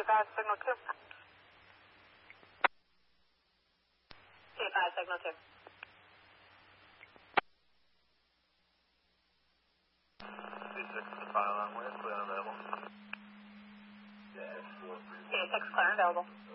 5 signal 2. C5 signal 2. C6 to file on way, clear and available. C6 clear and available.